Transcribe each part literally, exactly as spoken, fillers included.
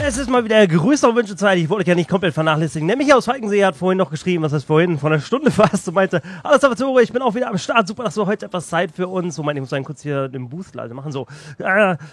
Es ist mal wieder Grüße und Wünschezeit. Ich wollte euch ja nicht komplett vernachlässigen. Der Michi aus Falkensee hat vorhin noch geschrieben, was heißt vorhin, vor einer Stunde fast, und meinte, hallo Salvatore, ich bin auch wieder am Start. Super, dass du heute etwas Zeit für uns. So, ich muss einen kurz hier den Boost leise machen. So, äh, äh,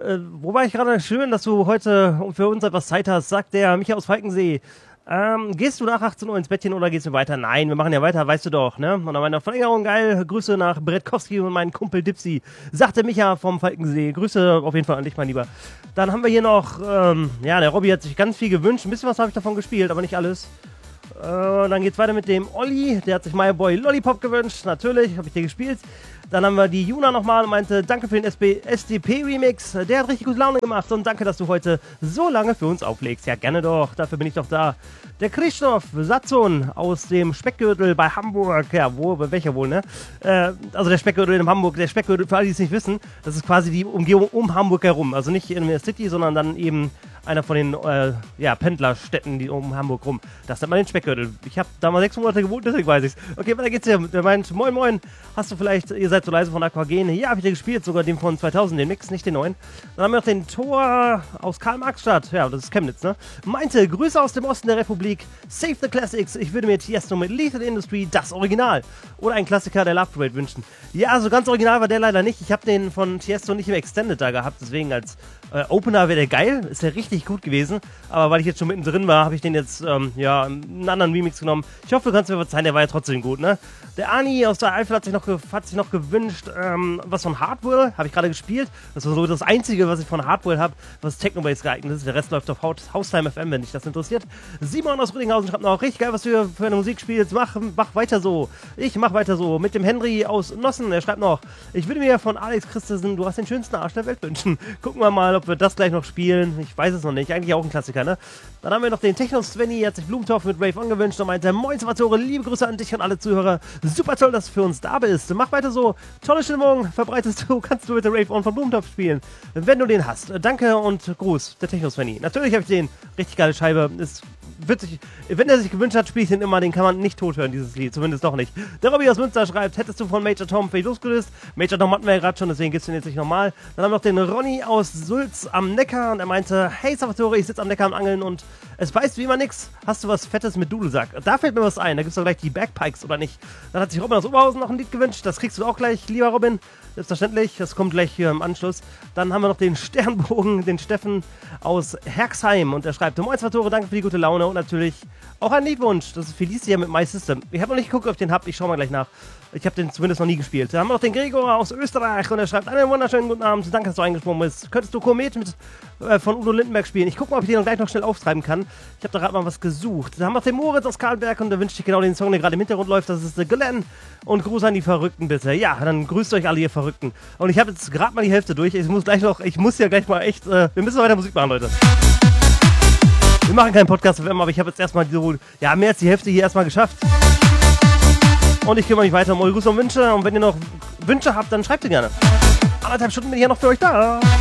wo war ich gerade? Schön, dass du heute für uns etwas Zeit hast, sagt der Michi aus Falkensee. Ähm, gehst du nach achtzehn Uhr ins Bettchen oder gehst du weiter? Nein, wir machen ja weiter, weißt du doch, ne? Und dann meine Verlängerung, geil. Grüße nach Brettkowski und meinen Kumpel Dipsy. Sagte Micha vom Falkensee. Grüße auf jeden Fall an dich, mein Lieber. Dann haben wir hier noch, ähm, ja, der Robby hat sich ganz viel gewünscht. Ein bisschen was habe ich davon gespielt, aber nicht alles. Äh, dann geht's weiter mit dem Olli. Der hat sich My Boy Lollipop gewünscht. Natürlich, habe ich dir gespielt. Dann haben wir die Juna nochmal und meinte, danke für den S D P-Remix. Der hat richtig gute Laune gemacht und danke, dass du heute so lange für uns auflegst. Ja, gerne doch. Dafür bin ich doch da. Der Christoph Satzon aus dem Speckgürtel bei Hamburg. Ja, wo, welcher wohl, ne? Äh, also der Speckgürtel in Hamburg. Der Speckgürtel, für alle, die es nicht wissen, das ist quasi die Umgebung um Hamburg herum. Also nicht in der City, sondern dann eben einer von den äh, ja, Pendlerstädten, die um Hamburg rum. Das nennt man den Speckgürtel. Ich habe da mal sechs Monate gewohnt, deswegen weiß ich's. Okay, weiter geht's hier. Der meint, moin moin, hast du vielleicht, ihr seid so leise von Aquagen. Ja, hab ich dir gespielt, sogar den von zweitausend, den Mix, nicht den neuen. Dann haben wir noch den Tor aus Karl-Marx-Stadt. Ja, das ist Chemnitz, ne? Meinte, Grüße aus dem Osten der Republik. Save the Classics. Ich würde mir Tiesto mit Lethal Industry, das Original. Oder einen Klassiker der Love Parade wünschen. Ja, so ganz original war der leider nicht. Ich habe den von Tiesto nicht im Extended da gehabt, deswegen als äh, Opener wäre der geil. Ist der richtig gut gewesen. Aber weil ich jetzt schon mittendrin war, habe ich den jetzt, ähm, ja, einen anderen Remix genommen. Ich hoffe, du kannst mir verzeihen, der war ja trotzdem gut, ne? Der Ani aus der Eifel hat sich noch, hat sich noch gewünscht, ähm, was von Hardwell, habe ich gerade gespielt. Das war so das Einzige, was ich von Hardwell habe, was Technobase geeignet ist. Der Rest läuft auf Haustime F M, wenn dich das interessiert. Simon aus Rüdinghausen schreibt noch, richtig geil, was du für eine Musik spielst. Mach, mach weiter so. Ich mach weiter so. Mit dem Henry aus Nossen, der schreibt noch, ich würde mir von Alex Christensen, du hast den schönsten Arsch der Welt wünschen. Gucken wir mal, ob wir das gleich noch spielen. Ich weiß es noch nicht. Eigentlich auch ein Klassiker, ne? Dann haben wir noch den Techno Svenny, hat sich Blumentopf mit Rave angewünscht und meinte, moin Salvatore, liebe Grüße an dich und alle Zuhörer. Super toll, dass du für uns da bist. Mach weiter so. Tolle Stimmung. Verbreitest du, kannst du bitte Rave On von Blumentopf spielen, wenn du den hast. Danke und Gruß, der Techno Svenny. Natürlich habe ich den. Richtig geile Scheibe. Ist witzig. Wenn er sich gewünscht hat, spiele ich den immer. Den kann man nicht tot hören, dieses Lied. Zumindest doch nicht. Der Robby aus Münster schreibt, hättest du von Major Tom vielleicht losgelöst? Major Tom hatten wir ja gerade schon, deswegen gibt's den jetzt nicht nochmal. Dann haben wir noch den Ronny aus Sulz am Neckar und er meinte, hey Salvatore, ich sitze am Neckar am Angeln und es beißt wie immer nix. Hast du was Fettes mit Dudelsack? Da fällt mir was ein. Da gibt's doch gleich die Backpikes, oder nicht? Dann hat sich Robin aus Oberhausen noch ein Lied gewünscht. Das kriegst du auch gleich, lieber Robin. Selbstverständlich. Das kommt gleich hier im Anschluss. Dann haben wir noch den Sternbogen, den Steffen aus Herxheim. Und er schreibt, moin Salvatore, danke für die gute Laune. Und natürlich auch ein Liedwunsch. Das ist Felicia mit My System. Ich habe noch nicht geguckt, ob ich den habe. Ich schau mal gleich nach. Ich habe den zumindest noch nie gespielt. Dann haben wir noch den Gregor aus Österreich und er schreibt, einen wunderschönen guten Abend. Danke, dass du eingesprungen bist. Könntest du Komet mit, äh, von Udo Lindenberg spielen? Ich gucke mal, ob ich den gleich noch schnell auftreiben kann. Ich habe da gerade mal was gesucht. Dann haben wir noch den Moritz aus Karlberg und der wünscht sich genau den Song, der gerade im Hintergrund läuft. Das ist The Glenn. Und Gruß an die Verrückten bitte. Ja, dann grüßt euch alle, ihr Verrückten. Und ich habe jetzt gerade mal die Hälfte durch. Ich muss gleich noch, ich muss ja gleich mal echt, äh, wir müssen weiter Musik machen, Leute. Wir machen keinen Podcast, aber ich habe jetzt erstmal so, ja, mehr als die Hälfte hier erstmal geschafft. Und ich kümmere mich weiter um eure Grüße und Wünsche. Und wenn ihr noch Wünsche habt, dann schreibt sie gerne. Anderthalb Stunden bin ich ja noch für euch da.